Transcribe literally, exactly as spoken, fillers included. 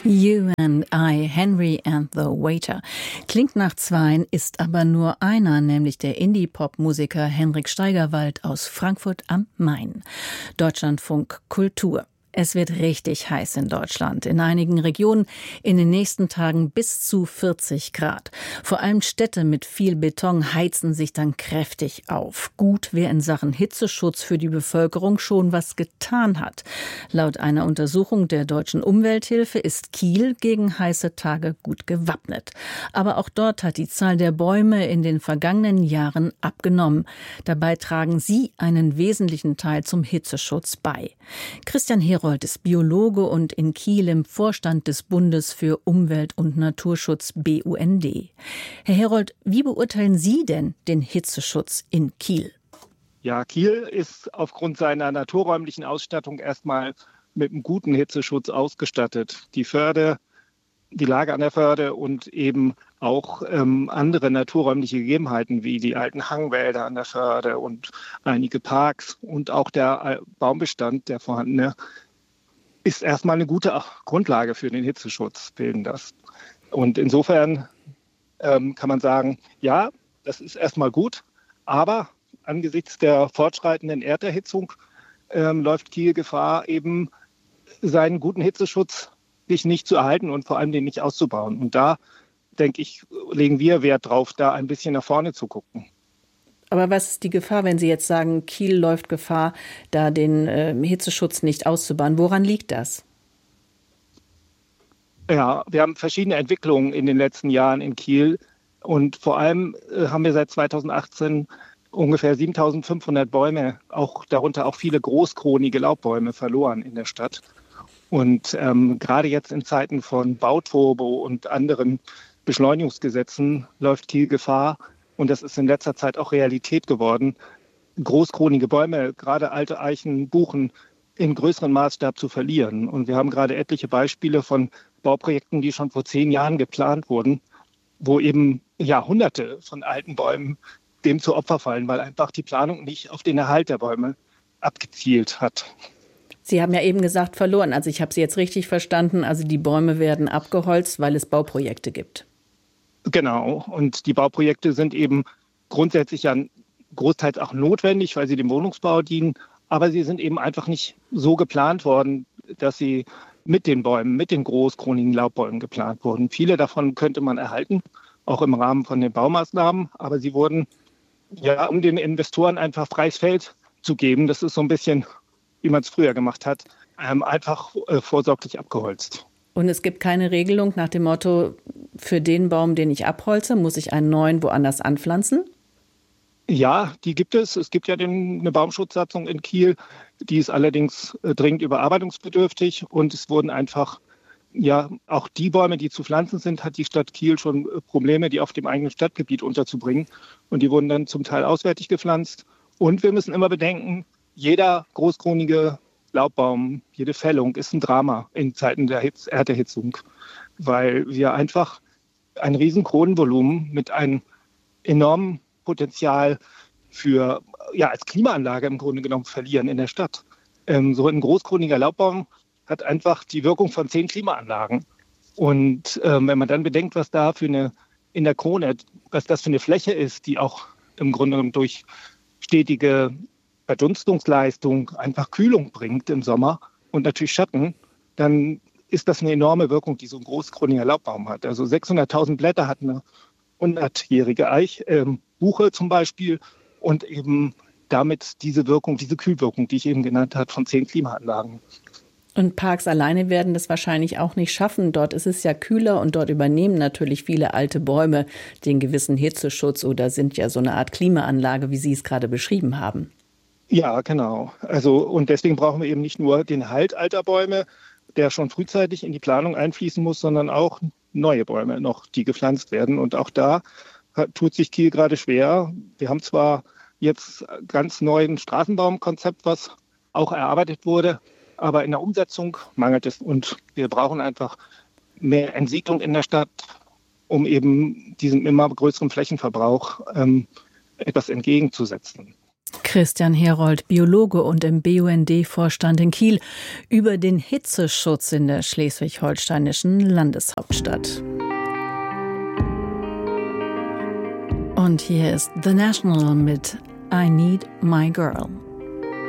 You and I, Henry and the Waiter. Klingt nach zweien, ist aber nur einer, nämlich der Indie-Pop-Musiker Henrik Steigerwald aus Frankfurt am Main. Deutschlandfunk Kultur. Es wird richtig heiß in Deutschland. In einigen Regionen in den nächsten Tagen bis zu vierzig Grad. Vor allem Städte mit viel Beton heizen sich dann kräftig auf. Gut, wer in Sachen Hitzeschutz für die Bevölkerung schon was getan hat. Laut einer Untersuchung der Deutschen Umwelthilfe ist Kiel gegen heiße Tage gut gewappnet. Aber auch dort hat die Zahl der Bäume in den vergangenen Jahren abgenommen. Dabei tragen sie einen wesentlichen Teil zum Hitzeschutz bei. Christian Herold ist Biologe und in Kiel im Vorstand des Bundes für Umwelt- und Naturschutz B U N D. Herr Herold, wie beurteilen Sie denn den Hitzeschutz in Kiel? Ja, Kiel ist aufgrund seiner naturräumlichen Ausstattung erstmal mit einem guten Hitzeschutz ausgestattet. Die Förde, die Lage an der Förde und eben auch ähm, andere naturräumliche Gegebenheiten wie die alten Hangwälder an der Förde und einige Parks und auch der Baumbestand, der vorhandene, ist erstmal eine gute Grundlage für den Hitzeschutz, bilden das. Und insofern ähm, kann man sagen, ja, das ist erstmal gut, aber angesichts der fortschreitenden Erderhitzung ähm, läuft Kiel Gefahr, eben seinen guten Hitzeschutz sich nicht zu erhalten und vor allem den nicht auszubauen. Und da, denke ich, legen wir Wert drauf, da ein bisschen nach vorne zu gucken. Aber was ist die Gefahr, wenn Sie jetzt sagen, Kiel läuft Gefahr, da den äh, Hitzeschutz nicht auszubauen? Woran liegt das? Ja, wir haben verschiedene Entwicklungen in den letzten Jahren in Kiel. Und vor allem äh, haben wir seit zweitausendachtzehn ungefähr siebentausendfünfhundert Bäume, auch darunter auch viele großkronige Laubbäume verloren in der Stadt. Und ähm, gerade jetzt in Zeiten von Bauturbo und anderen Beschleunigungsgesetzen läuft Kiel Gefahr, und das ist in letzter Zeit auch Realität geworden, großkronige Bäume, gerade alte Eichen, Buchen, in größerem Maßstab zu verlieren. Und wir haben gerade etliche Beispiele von Bauprojekten, die schon vor zehn Jahren geplant wurden, wo eben ja, Hunderte von alten Bäumen dem zu Opfer fallen, weil einfach die Planung nicht auf den Erhalt der Bäume abgezielt hat. Sie haben ja eben gesagt, verloren. Also ich habe Sie jetzt richtig verstanden. Also die Bäume werden abgeholzt, weil es Bauprojekte gibt. Genau. Und die Bauprojekte sind eben grundsätzlich ja großteils auch notwendig, weil sie dem Wohnungsbau dienen. Aber sie sind eben einfach nicht so geplant worden, dass sie mit den Bäumen, mit den großkronigen Laubbäumen geplant wurden. Viele davon könnte man erhalten, auch im Rahmen von den Baumaßnahmen. Aber sie wurden, ja, um den Investoren einfach freies Feld zu geben, das ist so ein bisschen, wie man es früher gemacht hat, ähm, einfach äh, vorsorglich abgeholzt. Und es gibt keine Regelung nach dem Motto, für den Baum, den ich abholze, muss ich einen neuen woanders anpflanzen? Ja, die gibt es. Es gibt ja den, eine Baumschutzsatzung in Kiel. Die ist allerdings äh, dringend überarbeitungsbedürftig. Und es wurden einfach, ja, auch die Bäume, die zu pflanzen sind, hat die Stadt Kiel schon äh, Probleme, die auf dem eigenen Stadtgebiet unterzubringen. Und die wurden dann zum Teil auswärtig gepflanzt. Und wir müssen immer bedenken, jeder großkronige Laubbaum, jede Fällung ist ein Drama in Zeiten der Hitz- Erderhitzung, weil wir einfach ein riesen Kronenvolumen mit einem enormen Potenzial für, ja, als Klimaanlage im Grunde genommen verlieren in der Stadt. Ähm, so ein großkroniger Laubbaum hat einfach die Wirkung von zehn Klimaanlagen. Und ähm, wenn man dann bedenkt, was da für eine, in der Krone, was das für eine Fläche ist, die auch im Grunde genommen durch stetige Verdunstungsleistung einfach Kühlung bringt im Sommer und natürlich Schatten, dann ist das eine enorme Wirkung, die so ein großkroniger Laubbaum hat. Also sechshunderttausend Blätter hat eine hundertjährige Eich, ähm, Buche zum Beispiel, und eben damit diese Wirkung, diese Kühlwirkung, die ich eben genannt habe, von zehn Klimaanlagen. Und Parks alleine werden das wahrscheinlich auch nicht schaffen. Dort ist es ja kühler und dort übernehmen natürlich viele alte Bäume den gewissen Hitzeschutz oder sind ja so eine Art Klimaanlage, wie Sie es gerade beschrieben haben. Ja, genau. Also, und deswegen brauchen wir eben nicht nur den Erhalt alter Bäume, der schon frühzeitig in die Planung einfließen muss, sondern auch neue Bäume noch, die gepflanzt werden. Und auch da hat, tut sich Kiel gerade schwer. Wir haben zwar jetzt ganz neuen Straßenbaumkonzept, was auch erarbeitet wurde, aber in der Umsetzung mangelt es. Und wir brauchen einfach mehr Entsiedlung in der Stadt, um eben diesem immer größeren Flächenverbrauch ähm, etwas entgegenzusetzen. Christian Herold, Biologe und im B U N D-Vorstand in Kiel, über den Hitzeschutz in der schleswig-holsteinischen Landeshauptstadt. Und hier ist The National mit I Need My Girl.